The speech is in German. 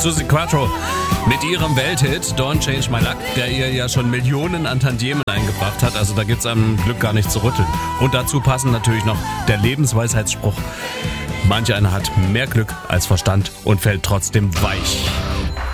Suzi Quatro mit ihrem Welthit Don't Change My Luck, der ihr ja schon Millionen an Tantiemen eingebracht hat. Also da gibt's am Glück gar nicht zu rütteln. Und dazu passen natürlich noch der Lebensweisheitsspruch: Manch einer hat mehr Glück als Verstand und fällt trotzdem weich.